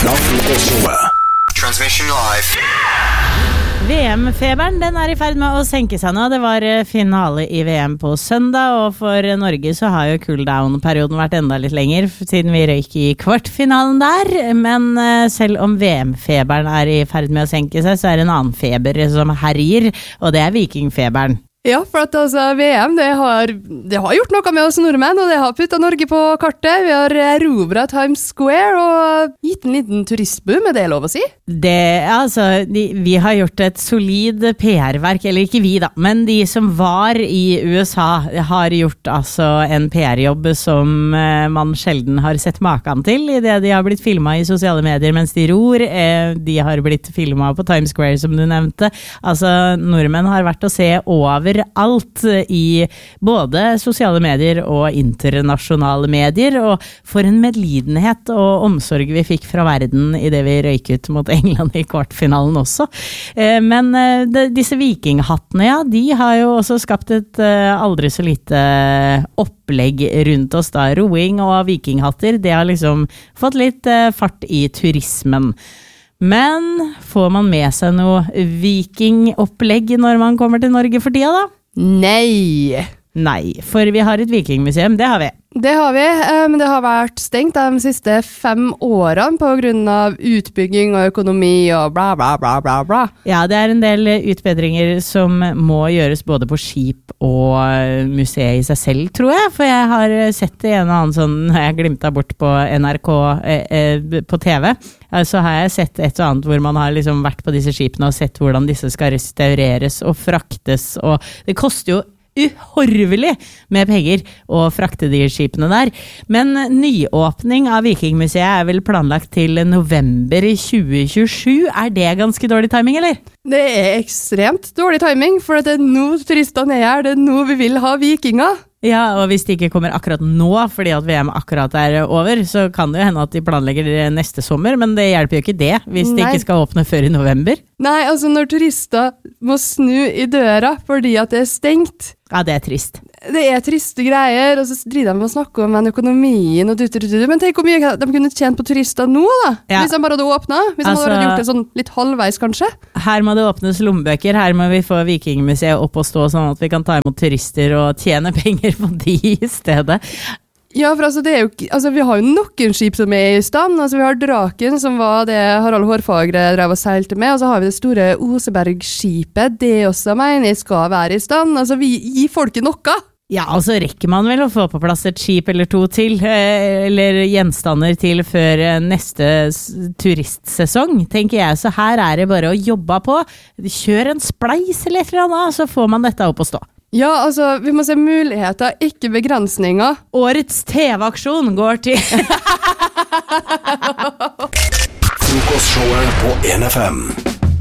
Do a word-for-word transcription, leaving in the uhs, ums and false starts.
Transmission live. V M-feberen den er i ferd med å senke seg nå. Det var finale i V M på søndag, og for Norge så har jo cooldown-perioden vært enda litt lenger, siden vi røyk i kvartfinalen der. Men selv om V M-feberen er i ferd med å senke seg, så er det en annen feber som herjer, og det er vikingfeberen. Ja, for at altså, V M det har, det har gjort noe med oss nordmenn, og det har puttet Norge på kartet. Vi har erobret Times Square og gitt en liten turistboom, er det lov å si? Det, altså, de, vi har gjort et solid P R-verk, eller ikke vi da, men de som var i U S A har gjort altså en P R-jobb som eh, man sjelden har sett maken til, i det de har blitt filmet i sosiale medier mens de ror. Eh, de har blitt filmet på Times Square, som du nevnte. Altså, nordmenn har vært å se over alt i både sosiale medier og internasjonale medier, og for en medlidenhet og omsorg vi fikk fra verden i det vi røyket mot England i kvartfinalen også. Men disse vikinghattene, ja, de har jo også skapt et aldri så lite opplegg rundt oss da. Roing og vikinghatter, det har liksom fått litt fart i turismen. Men får man med seg noe vikingopplegg når man kommer til Norge for tida da? Nei! Nei, for vi har et vikingmuseum, det har vi. Det har vi, men det har vært stengt de siste fem årene på grunn av utbygging og økonomi og bla bla bla bla bla. Ja, det er en del utbedringer som må gjøres både på skip og museet i seg selv, tror jeg. For jeg har sett det en og annen sånn, når jeg glimta bort på N R K eh, eh, på T V, så har jeg sett et og annet hvor man har liksom vært på disse skipene og sett hvordan disse skal restaureres og fraktes, og det koster jo uhorvelig med penger å frakte de skipene der. Men nyåpning av Vikingmuseet er vel planlagt til november tjue tjuesju. Er det ganske dårlig timing, eller? Det er ekstremt dårlig timing, for det er nå turistene er her, det er nå vi vil ha vikinger. Ja, og hvis de ikke kommer akkurat nå, fordi at V M akkurat er over, så kan det jo hende at de planlegger neste sommer, men det hjelper jo ikke det, hvis de Nei. ikke skal åpne før i november. Nei, altså når turister må snu i døra fordi at det er stengt. Ja, det er trist. Det er triste greier, og så driver de med å snakke om en økonomien og dutter-dutter. Men tenk hvor mye de kunne tjent på turister nå da, Ja. hvis de bare hadde åpnet. Hvis Altså- de hadde gjort det sånn litt halvveis kanskje. Her må det åpnes lommebøker, her må vi få Vikingmuseet opp og stå sånn at vi kan ta imot turister og tjene penger på de i stedet. Ja, for altså, det er jo, ikke- altså, vi har jo noen skip som er i stand. Altså, vi har Draken, som var det Harald Hårfagre drev og seilte med, og så har vi det store Oseberg-skipet. Det også mener jeg skal være i stand. Altså, vi gir folket noe. Ja, og så rekker man vel å få på plass et skip eller to til, eh, eller gjenstander til før eh, neste s- turistsesong, tenker jeg. Så her er det bare å jobbe på. Kjør en spleis eller et eller annet, så får man dette opp å stå. Ja, altså, vi må se muligheter, ikke begrensninger. Årets T V-aksjon går til Frokostshowet på N F M.